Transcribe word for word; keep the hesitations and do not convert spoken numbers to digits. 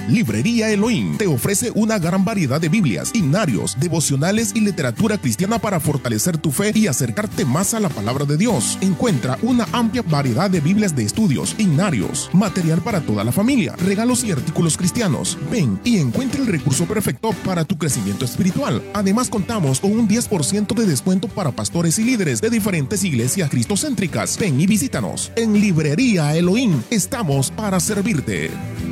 Librería Elohim te ofrece una gran variedad de Biblias, himnarios, devocionales y literatura cristiana para fortalecer tu fe y acercarte más a la palabra de Dios. Encuentra una amplia variedad de Biblias de estudios, himnarios, material para toda la familia, regalos y artículos cristianos. Ven y encuentra el recurso perfecto para tu crecimiento espiritual. Además, contamos con un diez por ciento de descuento para pastores y líderes de diferentes iglesias cristocéntricas. Ven y visítanos. En Librería Elohim estamos para servirte.